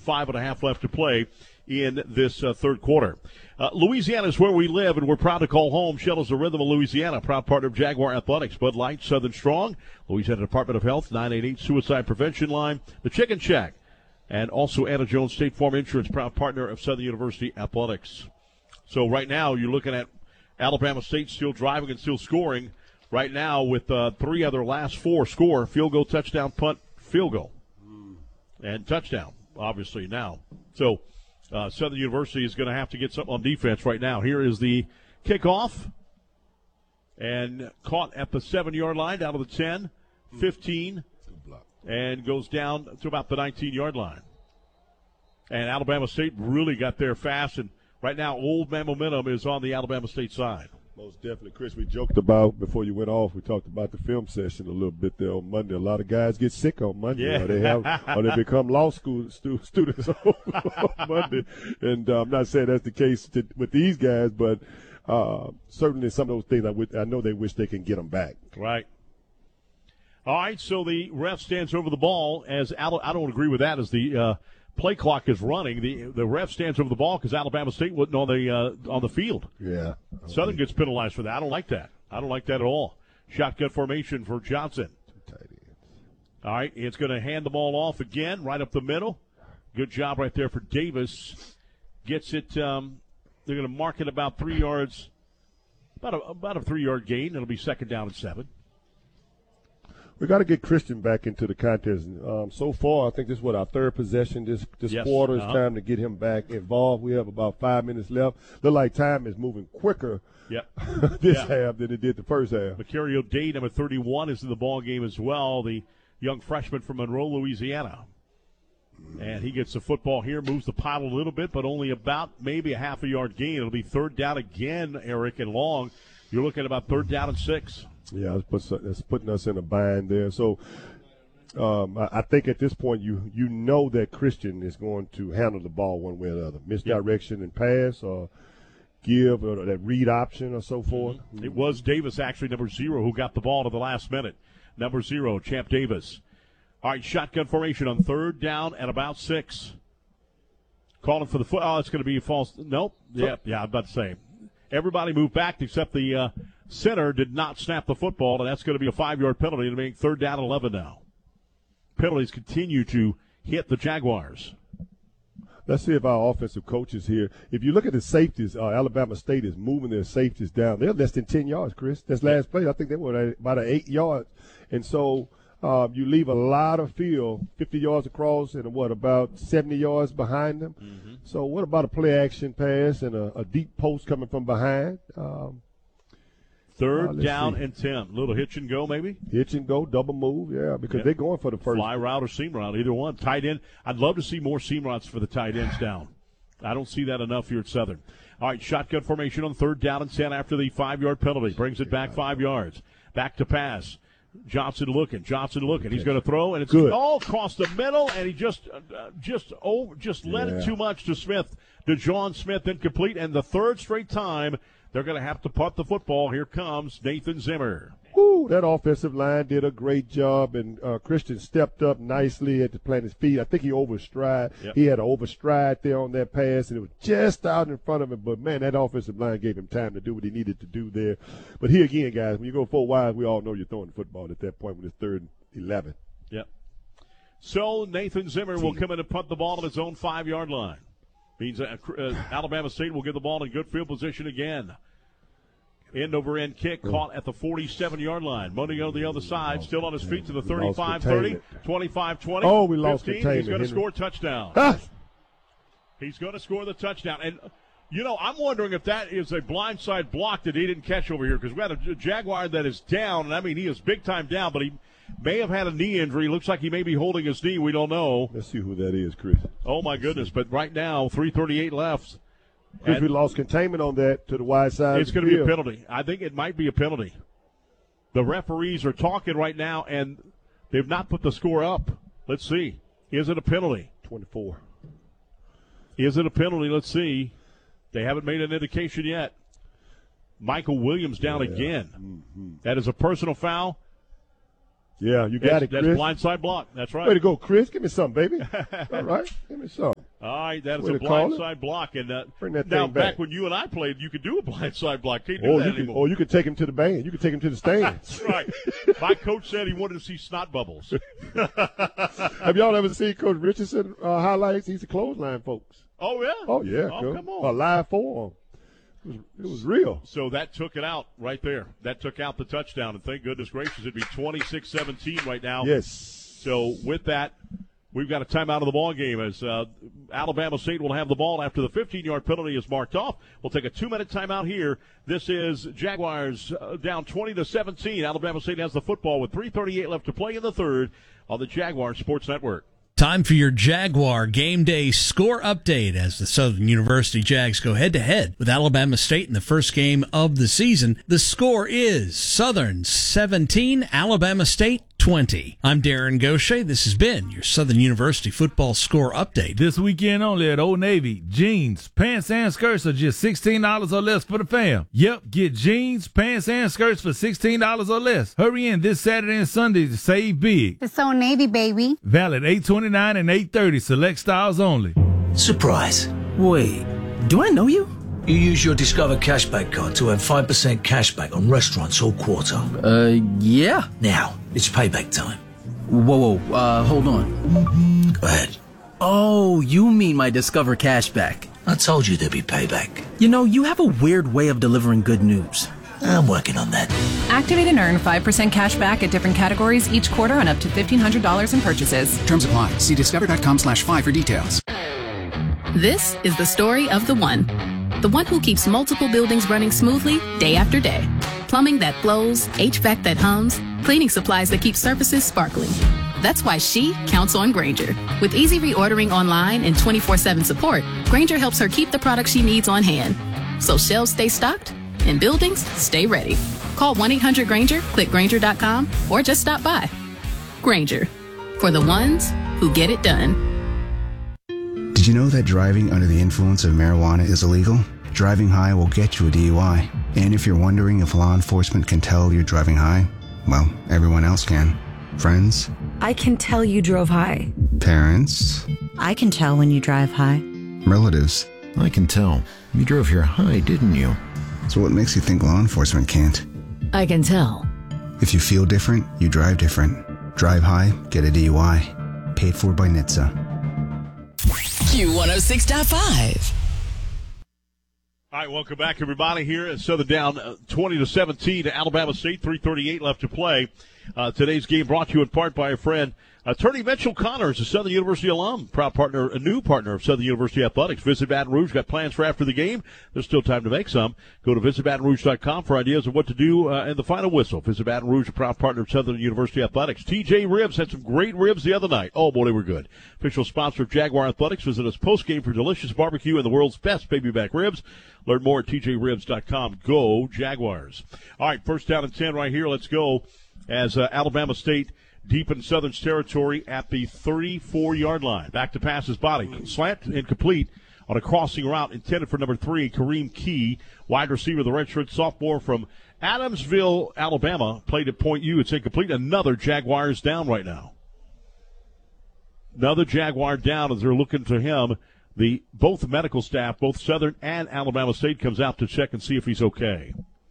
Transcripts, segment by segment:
5.5 left to play in this third quarter. Louisiana is where we live, and we're proud to call home Shells of Rhythm of Louisiana, proud partner of Jaguar Athletics, Bud Light, Southern Strong, Louisiana Department of Health, 988 Suicide Prevention Line, the Chicken Shack, and also Anna Jones State Farm Insurance, proud partner of Southern University Athletics. So right now you're looking at Alabama State still driving and still scoring right now with three other last four score: field goal, touchdown, punt, field goal, and touchdown, obviously now. So Southern University is going to have to get something on defense right now. Here is the kickoff, and caught at the 7-yard line, down to the 10, 15, and goes down to about the 19-yard line. And Alabama State really got there fast, and right now old man momentum is on the Alabama State side. Most definitely, Chris. We joked about, before you went off, we talked about the film session a little bit there on Monday. A lot of guys get sick on Monday. Yeah. Or they become law school students on Monday. And I'm not saying that's the case with these guys, but certainly some of those things I know they wish they can get them back. Right. All right, so the ref stands over the ball as I don't agree with that as the play clock is running. The ref stands over the ball because Alabama State wasn't on the field. Yeah. Southern gets penalized for that. I don't like that. I don't like that at all. Shotgun formation for Johnson. All right, it's going to hand the ball off again, right up the middle. Good job right there for Davis. Gets it. They're going to mark it about 3 yards, about a 3-yard gain. It'll be second down and 7. We got to get Christian back into the contest. So far, I think this is our third possession this Yes. quarter. It's time to get him back involved. We have about 5 minutes left. Look like time is moving quicker this half than it did the first half. Macario Day, number 31, is in the ball game as well, the young freshman from Monroe, Louisiana. And he gets the football here, moves the pile a little bit, but only about maybe a half a yard gain. It'll be third down again, Eric, and long. You're looking at about third down and 6. Yeah, that's putting us in a bind there. So I think at this point you know that Christian is going to handle the ball one way or the other. Misdirection and pass, or give, or that read option or so forth. Mm-hmm. It was Davis, actually, number 0, who got the ball to the last minute. Number 0, Champ Davis. All right, shotgun formation on third down at about 6. Calling for the foot. Oh, it's going to be a false. Nope. Yeah, I'm about to say. Everybody moved back except the center did not snap the football, and that's going to be a 5-yard penalty. It'll make third down and 11 now. Penalties continue to hit the Jaguars. Let's see if our offensive coaches here. If you look at the safeties, Alabama State is moving their safeties down. They're less than 10 yards, Chris. That's last play. I think they were at about 8 yards. And so you leave a lot of field, 50 yards across, and about 70 yards behind them. Mm-hmm. So what about a play-action pass and a deep post coming from behind? Third down and 10. Little hitch and go, maybe? Hitch and go, double move, because they're going for the first. Fly route or seam route, either one. Tight end. I'd love to see more seam routes for the tight ends down. I don't see that enough here at Southern. All right, shotgun formation on third down and 10 after the 5-yard penalty. Brings it back 5 yards. Back to pass. Johnson looking. He's going to throw, and it's all across the middle, and he just led it too much to Smith. DeJohn Smith incomplete, and the third straight time they're going to have to punt the football. Here comes Nathan Zimmer. Woo, that offensive line did a great job, and Christian stepped up nicely at the plant his feet. I think he overstride. Yep. He had an overstride there on that pass, and it was just out in front of him. But, man, that offensive line gave him time to do what he needed to do there. But here again, guys, when you go 4 wide, we all know you're throwing the football at that point when it's 3rd and 11. Yep. So Nathan Zimmer will come in and punt the ball on his own 5-yard line. Means Alabama State will get the ball in good field position again. End-over-end kick caught at the 47-yard line. Money on the other side, still on his feet to the 35-30, 25-20. Oh, we lost 15. containment. He's going to score a touchdown. He's going to score the touchdown. And, I'm wondering if that is a blindside block that he didn't catch over here, because we had a Jaguar that is down, and he is big-time down, but he may have had a knee injury. Looks like he may be holding his knee. We don't know. Let's see who that is, Chris. Oh, my goodness. But right now, 3:38 left. Chris, we lost containment on that to the wide side. It's going to be a penalty. I think it might be a penalty. The referees are talking right now, and they've not put the score up. Let's see. Is it a penalty? 24. Is it a penalty? Let's see. They haven't made an indication yet. Michael Williams down again. Mm-hmm. That is a personal foul. Yeah, you got it, Chris. That's blindside block. That's right. Way to go, Chris. Give me some, baby. All right. Give me some. All right, that is Way a to call it. blindside block. And Bring that now, thing back. back when you and I played, you could do a blindside block. Can't do that anymore. Or you could take him to the band. You could take him to the stands. That's right. My coach said he wanted to see snot bubbles. Have y'all ever seen Coach Richardson highlights? He's a clothesline, folks. Oh, yeah? Oh, yeah. Oh, Coach. come on. A live forearm. It was real. So that took it out right there. That took out the touchdown. And thank goodness gracious, it'd be 26-17 right now. Yes. So with that, we've got a timeout of the ball game as Alabama State will have the ball after the 15-yard penalty is marked off. We'll take a 2-minute timeout here. This is Jaguars down 20-17. Alabama State has the football with 3:38 left to play in the third on the Jaguar Sports Network. Time for your Jaguar Game Day score update as the Southern University Jags go head-to-head with Alabama State in the first game of the season. The score is Southern 17, Alabama State 20. I'm Darren Gaucher. This has been your Southern University football score update. This weekend only at Old Navy, jeans, pants, and skirts are just $16 or less for the fam. Yep, get jeans, pants, and skirts for $16 or less. Hurry in this Saturday and Sunday to save big. It's Old Navy, baby. Valid 8/29 and 8/30, select styles only. Surprise. Wait, do I know you? You use your Discover Cashback card to earn 5% cashback on restaurants all quarter. Yeah. Now, it's payback time. Whoa, hold on. Go ahead. Oh, you mean my Discover Cashback. I told you there'd be payback. You know, you have a weird way of delivering good news. I'm working on that. Activate and earn 5% cash back at different categories each quarter on up to $1,500 in purchases. Terms apply. See discover.com/5 for details. This is the story of the one. The one who keeps multiple buildings running smoothly day after day. Plumbing that flows, HVAC that hums, cleaning supplies that keep surfaces sparkling. That's why she counts on Grainger. With easy reordering online and 24/7 support, Grainger helps her keep the products she needs on hand. So shelves stay stocked and buildings stay ready. Call 1-800-GRAINGER, click Grainger.com, or just stop by. Grainger, for the ones who get it done. Did you know that driving under the influence of marijuana is illegal? Driving high will get you a DUI. And if you're wondering if law enforcement can tell you're driving high, well, everyone else can. Friends? I can tell you drove high. Parents? I can tell when you drive high. Relatives? I can tell. You drove here high, didn't you? So what makes you think law enforcement can't? I can tell. If you feel different, you drive different. Drive high, get a DUI. Paid for by NHTSA. Q106.5. All right, welcome back, everybody. Here at Southern down 20-17 to Alabama State. 3:38 left to play. Today's game brought to you in part by a friend, Attorney Mitchell Connors, a Southern University alum, proud partner, a new partner of Southern University Athletics. Visit Baton Rouge. Got plans for after the game. There's still time to make some. Go to visitbatonrouge.com for ideas of what to do in the final whistle. Visit Baton Rouge, a proud partner of Southern University Athletics. TJ Ribs had some great ribs the other night. Oh, boy, they were good. Official sponsor of Jaguar Athletics. Visit us post-game for delicious barbecue and the world's best baby back ribs. Learn more at tjribs.com. Go Jaguars. All right, first down and 10 right here. Let's go as Alabama State deep in Southern's territory at the 34-yard line. Back to pass his body. Slant incomplete on a crossing route intended for number 3, Kareem Key, wide receiver, the redshirt sophomore from Adamsville, Alabama. Played at Point U. It's incomplete. Another Jaguars down right now. Another Jaguar down as they're looking to him. Both medical staff, both Southern and Alabama State, comes out to check and see if he's okay.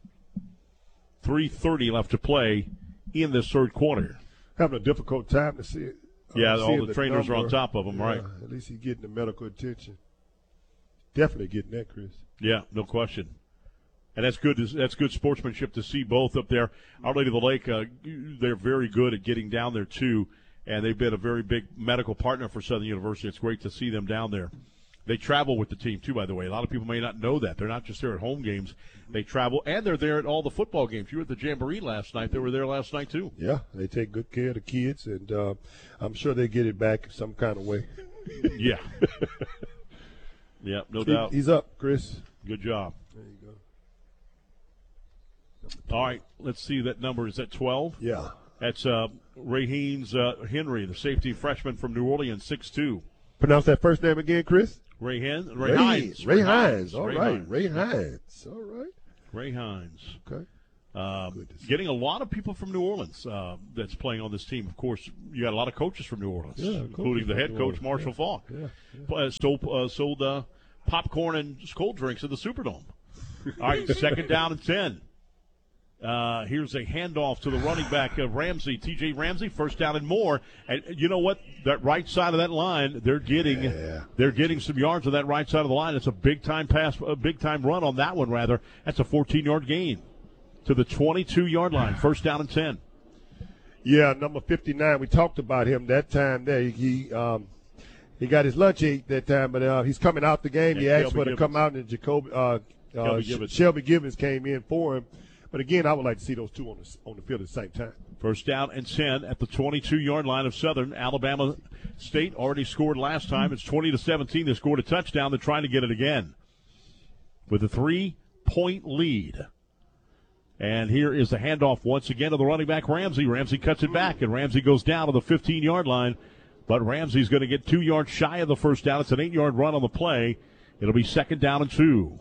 3:30 left to play in this third quarter. Having a difficult time to see it. Yeah, all the trainers are on top of him, right? At least he's getting the medical attention. Definitely getting that, Chris. Yeah, no question. And that's good. That's good sportsmanship to see both up there. Our Lady of the Lake, they're very good at getting down there too, and they've been a very big medical partner for Southern University. It's great to see them down there. They travel with the team too, by the way. A lot of people may not know that. They're not just there at home games. They travel, and they're there at all the football games. You were at the Jamboree last night. They were there last night too. Yeah, they take good care of the kids, and I'm sure they get it back some kind of way. Yeah. Yeah, no doubt. He's up, Chris. Good job. There you go. All right, let's see that number. Is that 12? Yeah. That's Ray Haynes Henry, the safety freshman from New Orleans, 6'2". Pronounce that first name again, Chris. Ray Hines. Ray Hines. All right. Ray Hines. Ray Hines. All right. Ray Hines. Okay. Getting a lot of people from New Orleans that's playing on this team. Of course, you got a lot of coaches from New Orleans, including the head coach, Marshall Faulk. Sold popcorn and cold drinks in the Superdome. All right, 2nd down and 10. Here's a handoff to the running back of Ramsey, T.J. Ramsey, 1st down and more. And you know what? That right side of that line, they're getting some yards on that right side of the line. It's a big-time pass, a big-time run on that one, rather. That's a 14-yard gain to the 22-yard line, 1st down and 10. Yeah, number 59. We talked about him that time there. He got his lunch ate that time, but he's coming out the game. He asked for to come out, and Shelby Gibbons came in for him. But again, I would like to see those two on the field at the same time. 1st down and 10 at the 22-yard line of Southern. Alabama State already scored last time. It's 20-17. They scored a touchdown. They're trying to get it again with a 3-point lead. And here is the handoff once again to the running back, Ramsey. Ramsey cuts it back, and Ramsey goes down to the 15-yard line. But Ramsey's going to get 2 yards shy of the 1st down. It's an 8-yard run on the play. It'll be 2nd down and 2.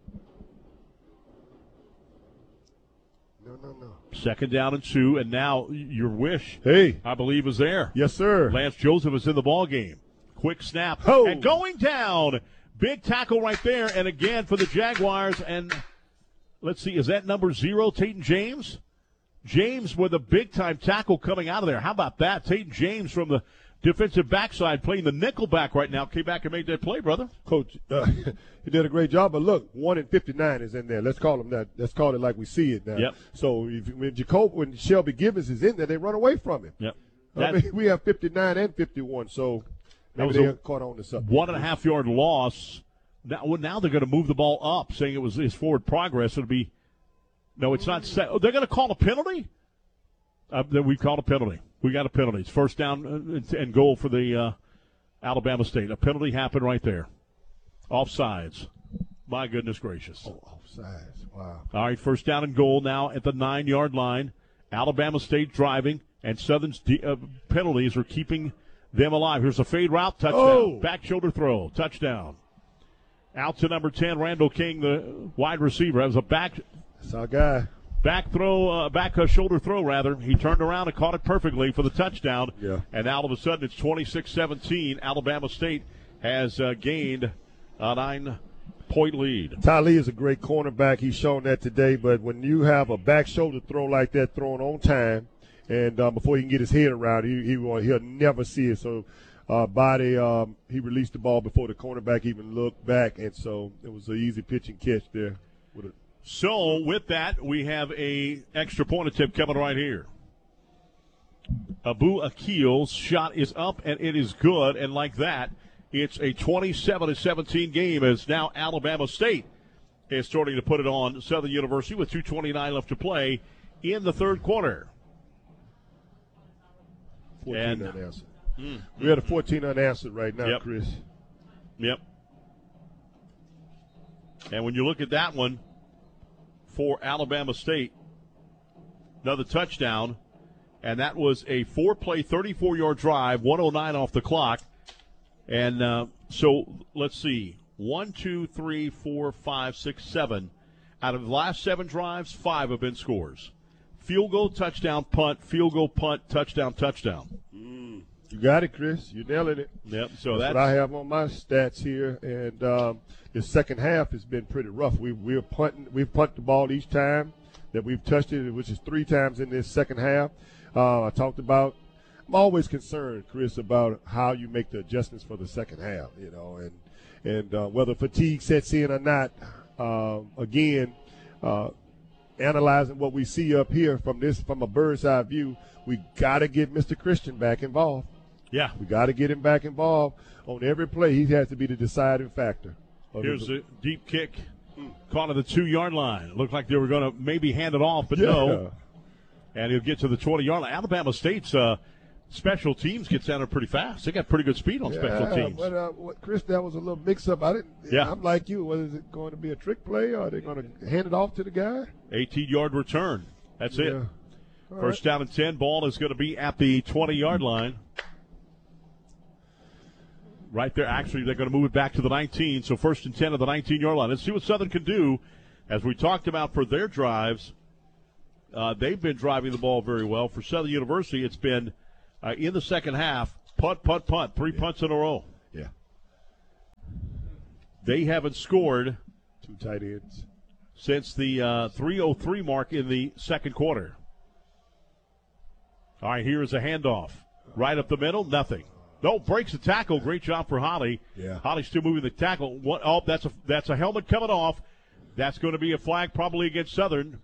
No. 2nd down and 2, and now your wish, I believe, is there. Yes, sir. Lance Joseph is in the ball game. Quick snap. And going down. Big tackle right there, and again for the Jaguars. And let's see, is that number 0, Tayton James? James with a big-time tackle coming out of there. How about that? Tayton James from the defensive backside playing the nickel back right now. Came back and made that play, brother. Coach, he did a great job. But look, 1 and 59 is in there. Let's call him that. Let's call it like we see it now. Yep. So when Shelby Gibbons is in there, they run away from him. Yep. I mean, we have 59 and 51, so maybe they caught on to something. 1.5-yard loss. Now they're going to move the ball up, saying it was his forward progress. It'll be it's not set. Oh, they're going to call a penalty? We called a penalty. We got a penalty. It's 1st down and goal for the Alabama State. A penalty happened right there. Offsides. My goodness gracious. Oh, offsides. Wow. All right, 1st down and goal now at the 9-yard line. Alabama State driving, and Southern's penalties are keeping them alive. Here's a fade route. Touchdown. Back shoulder throw. Touchdown. Out to number 10, Randall King, the wide receiver. That was a back. That's our guy. Back shoulder throw, rather. He turned around and caught it perfectly for the touchdown. Yeah. And all of a sudden, it's 26-17. Alabama State has gained a 9-point lead. Ty Lee is a great cornerback. He's shown that today. But when you have a back shoulder throw like that thrown on time, and before he can get his head around, he'll never see it. So, he released the ball before the cornerback even looked back, and so it was an easy pitch and catch there. So, with that, we have a extra point attempt coming right here. Abu Akil's shot is up, and it is good. And like that, it's a 27-17 game as now Alabama State is starting to put it on Southern University with 2:29 left to play in the 3rd quarter. 14 unanswered. We had a 14 unanswered right now, Chris. Yep. And when you look at that one, for Alabama State, another touchdown, and that was a 4-play, 34-yard drive, 1:09 off the clock. And so let's see, 1, 2, 3, 4, 5, 6, 7. Out of the last 7 drives, 5 have been scores. Field goal, touchdown, punt, field goal, punt, touchdown, touchdown. You got it, Chris. You're nailing it. Yep. So that's what I have on my stats here, and the second half has been pretty rough. We've punted the ball each time that we've touched it, which is 3 times in this second half. I talked about. I'm always concerned, Chris, about how you make the adjustments for the second half. And whether fatigue sets in or not. Analyzing what we see up here from a bird's eye view, we got to get Mr. Christian back involved. Yeah. We got to get him back involved on every play. He has to be the deciding factor. Here's a deep kick caught at the 2-yard line. It looked like they were going to maybe hand it off, but no. And he'll get to the 20-yard line. Alabama State's special teams gets down there pretty fast. They got pretty good speed on special teams. But Chris, that was a little mix-up. I'm like you. Was it going to be a trick play, or are they going to hand it off to the guy? 18-yard return. That's it. First down and 10. Ball is going to be at the 20-yard line. Right there. Actually, they're going to move it back to the 19. So 1st and 10 of the 19-yard line. Let's see what Southern can do. As we talked about for their drives, they've been driving the ball very well. For Southern University, it's been in the second half, punt, 3 punts in a row. Yeah. They haven't scored 2 tight ends since the 3:03 mark in the second quarter. All right, here is a handoff. Right up the middle, nothing. No, breaks the tackle. Great job for Holly. Yeah. Holly's still moving the tackle. That's a helmet coming off. That's going to be a flag probably against Southern.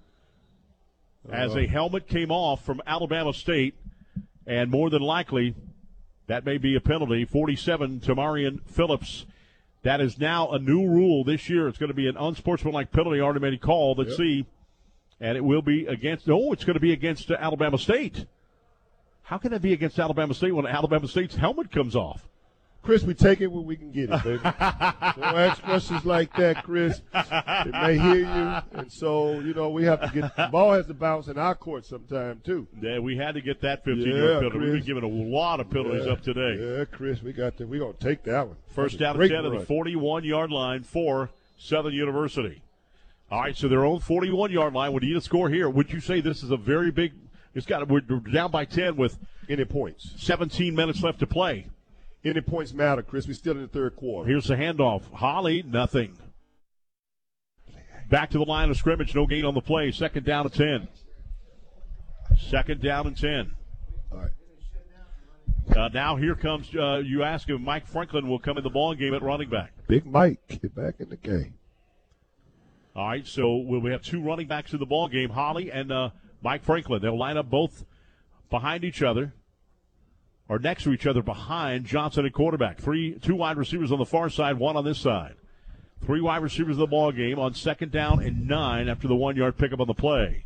As a helmet came off from Alabama State, and more than likely, that may be a penalty. 47 to Marion Phillips. That is now a new rule this year. It's going to be an unsportsmanlike penalty already called. Let's see. And it will be against, it's going to be against Alabama State. How can that be against Alabama State when Alabama State's helmet comes off? Chris, we take it when we can get it, baby. Don't ask questions like that, Chris. It may hear you, and so, we have to get – the ball has to bounce in our court sometime, too. Yeah, we had to get that 15-yard penalty. We've been giving a lot of penalties up today. Yeah, Chris, we're going to take that one. First down and 10 at the 41-yard line for Southern University. All right, so their own 41-yard line would need a score here. Would you say this is a very big – we're down by 10 with any points. 17 minutes left to play. Any points matter, Chris. We're still in the third quarter. Here's the handoff. Holly, nothing. Back to the line of scrimmage. No gain on the play. Second down and 10. Second down and 10. All right. Now here comes, you ask if Mike Franklin will come in the ball game at running back. Big Mike, get back in the game. All right, so we have 2 running backs in the ball game, Holly and Mike Franklin. They'll line up both behind each other. Or next to each other behind Johnson at quarterback. 2 wide receivers on the far side, 1 on this side. 3 wide receivers in the ball game on second down and 9 after the 1-yard pickup on the play.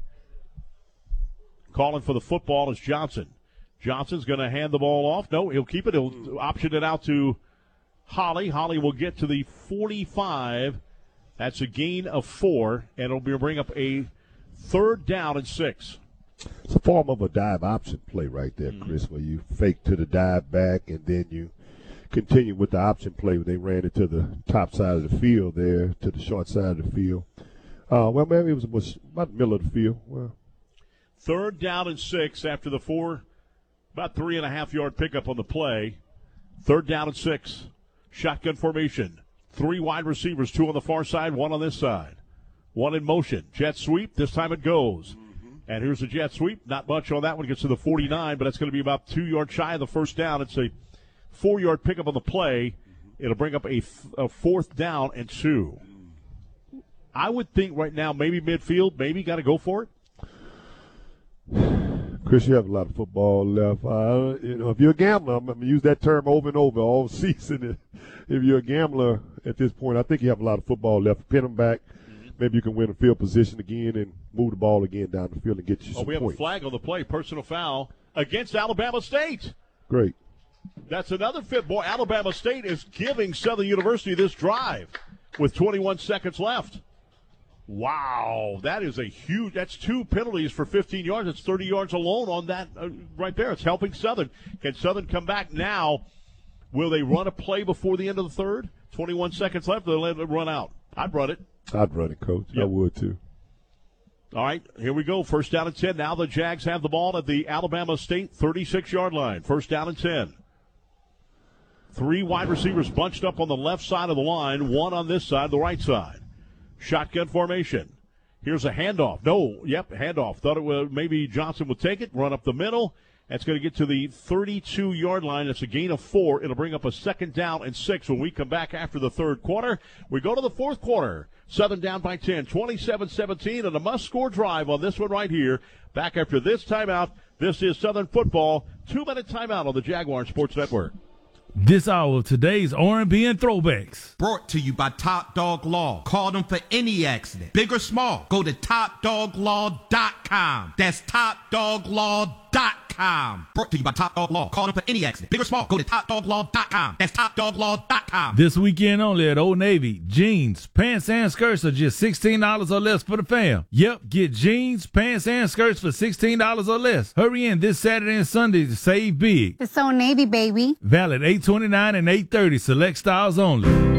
Calling for the football is Johnson. Johnson's going to hand the ball off. No, he'll keep it. He'll option it out to Holly. Holly will get to the 45. That's a gain of 4, and it'll bring up a 3rd down and 6. It's a form of a dive option play right there, Chris, where you fake to the dive back and then you continue with the option play where they ran it to the top side of the field there, to the short side of the field. Well, maybe it was about the middle of the field. Well, 3rd down and 6 after the about 3.5-yard pickup on the play. 3rd down and 6. Shotgun formation. 3 wide receivers, 2 on the far side, 1 on this side. 1 in motion. Jet sweep. This time it goes. And here's the jet sweep. Not much on that one. Gets to the 49, but it's going to be about 2 yards shy of the first down. It's a 4-yard pickup on the play. It'll bring up a 4th down and 2. I would think right now maybe midfield, maybe got to go for it. Chris, you have a lot of football left. If you're a gambler, I'm going to use that term over and over all season. If you're a gambler at this point, I think you have a lot of football left. Pin them back. Maybe you can win a field position again and move the ball again down the field and get you some points. We have a flag on the play, personal foul against Alabama State. Great. That's another fit. Boy, Alabama State is giving Southern University this drive with 21 seconds left. Wow, that's 2 penalties for 15 yards. It's 30 yards alone on that right there. It's helping Southern. Can Southern come back now? Will they run a play before the end of the third? 21 seconds left. They'll let it run out. I'd run it. I'd run it, Coach. Yep. I would, too. All right, here we go. 1st down and 10. Now the Jags have the ball at the Alabama State 36-yard line. 1st down and 10. 3 wide receivers bunched up on the left side of the line, 1 on this side, the right side. Shotgun formation. Here's a handoff. Handoff. Thought it was maybe Johnson would take it, run up the middle. That's going to get to the 32-yard line. That's a gain of 4. It'll bring up a 2nd down and 6 when we come back after the 3rd quarter. We go to the 4th quarter. Southern down by 10, 27-17, and a must-score drive on this one right here. Back after this timeout, this is Southern football. 2-minute timeout on the Jaguar Sports Network. This hour of today's R&B and Throwbacks. Brought to you by Top Dog Law. Call them for any accident, big or small. Go to TopDogLaw.com. That's TopDogLaw.com. Brought to you by Top Dog Law. Call them for any accident, big or small. Go to TopDogLaw.com. That's TopDogLaw.com. This weekend only at Old Navy, jeans, pants, and skirts are just $16 or less for the fam. Yep, get jeans, pants, and skirts for $16 or less. Hurry in this Saturday and Sunday to save big. It's Old Navy, baby. Valid 8/29 and 8/30. Select styles only.